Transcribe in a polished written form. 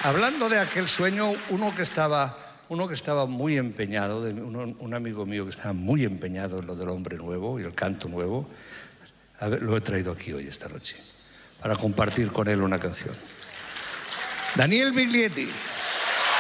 Hablando de aquel sueño, uno que estaba muy empeñado, un amigo mío que estaba muy empeñado en lo del hombre nuevo y el canto nuevo, lo he traído aquí hoy, esta noche, para compartir con él una canción. Daniel Biglietti.